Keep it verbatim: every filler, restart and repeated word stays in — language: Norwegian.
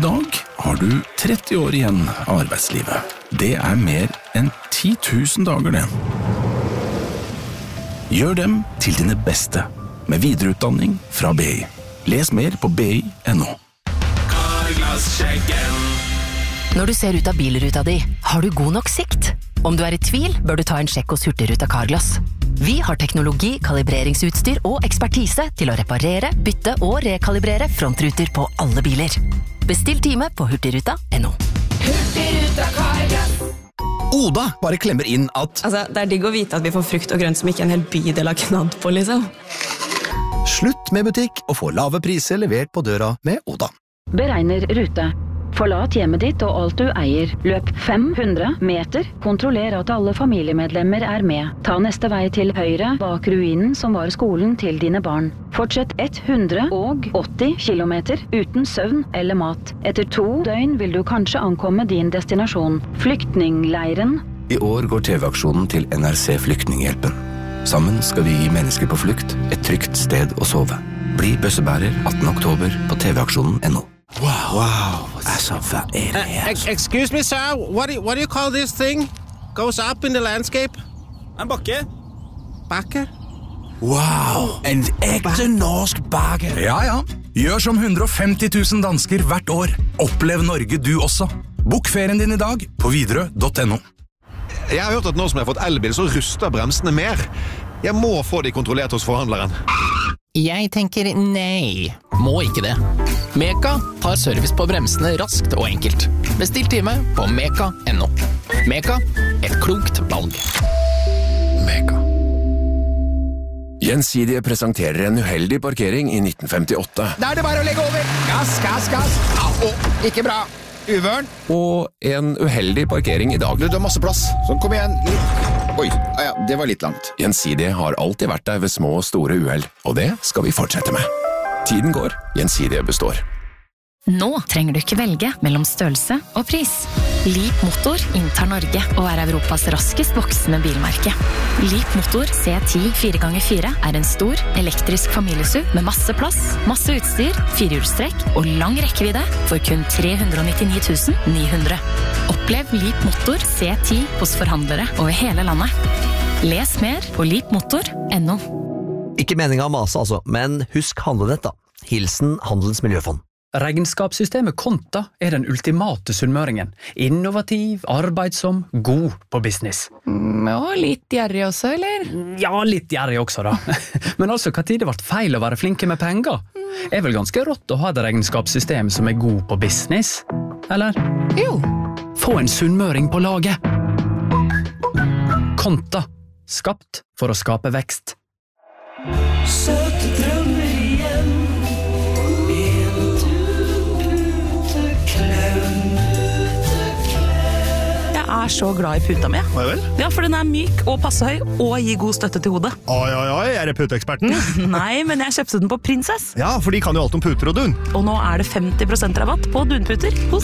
dag har du tretti år igjen av arbeidslivet. Det er mer enn ti tusen dager det. Gjør dem til dine beste med videreutdanning fra B I. Les mer på b i punktum no. Carglass-sjekken. Når du ser ut av bilruta di, har du god nok sikt? Om du er i tvil, bør du ta en sjekk hos Hurtigruten Carglass. Vi har teknologi, kalibreringsutstyr og ekspertise til å reparere, bytte og rekalibrere frontruter på alle biler. Bestill time på hurtigruta punktum no. Hurtigruten Carglass. Oda bare klemmer inn at Altså, det er digg å vite at vi får frukt og grønt som ikke en hel bydel har knadd på, liksom. Slutt med butikk og få lave priser levert på døra med Oda. Beregner rute. Forlat hjemmet ditt og alt du eier. Løp fem hundre meter. Kontroller at alle familiemedlemmer er med. Ta neste vei til høyre bak ruinen som var skolen til dine barn. Fortsett hundre åtti kilometer uten søvn eller mat. Etter to døgn vil du kanskje ankomme din destinasjon. Flyktningleiren. I år går T V-aksjonen til N R C Flyktninghjelpen. Sammen skal vi gi mennesker på flukt et trygt sted å sove. Bli bøssebærer atten oktober på t v aksjonen punktum no. Wow, wow. Altså, hva er det her? Uh, excuse me, sir. What do, you, what do you call this thing? Goes up in the landscape? En bakke. Bakke? Wow, en ekte norsk bakke. Ja, ja. Gjør som hundre og femti tusen dansker hvert år. Opplev Norge du også. Bok ferien din i dag på widerøe punktum no. Jeg har hørt at nå som jeg har fått elbil, så ruster bremsene mer. Jeg må få de kontrollert hos forhandleren. Jeg tenker nei. Må ikke det. Meka tar service på bremsene raskt og enkelt. Bestill time på meka punktum no. Meka, et klokt valg. Meka. Gjensidige presenterer en uheldig parkering i nitten femtiåtte. Da er det bare å legge over. Gass, gass, gass. Au, ikke bra. Uvørn. Og en uheldig parkering i dag. Du, du har masse plass. Så kom igjen. Oi, ja, det var litt langt. Gjensidige har alltid vært der ved små og store uheld, og det skal vi fortsette med. Tiden går, Gjensidige består. Nå trenger du ikke velge mellom størrelse og pris. Leap Motor inntar Norge og er Europas raskest voksende bilmerke. Leap Motor C ti fire ganger fire er en stor, elektrisk familiesuv med masse plass, masse utstyr, firehjulstrekk og lang rekkevidde for kun tre hundre nittini tusen ni hundre. Opplev Leap Motor C ti hos forhandlere over hele landet. Les mer på leap motor punktum no. Ikke meningen å mase altså, men husk handlenett da. Hilsen Handelens Miljøfond. Regnskapssystemet Konta er den ultimate sunnmøringen. Innovativ, arbeidsom, god på business. Mm, og litt gjerrig også, eller? Ja, litt gjerrig også da. Men altså, hva tid det ble feil å være flinke med penger? Er vel ganske rått å ha et regnskapssystem som er god på business? Eller? Jo. Få en sunnmøring på laget. Konta. Skapt for å skape vekst. Søte drømmer igjen. Jeg er så glad i puta mi. Hva vel? Ja, for den er myk og passe høy og gir god støtte til hodet. Oi, oi, oi, er det puteeksperten? Nei, men jeg kjøpte den på Princess. Ja, for de kan jo alt om puter og dun. Og nå er det femti prosent rabatt på dunputer hos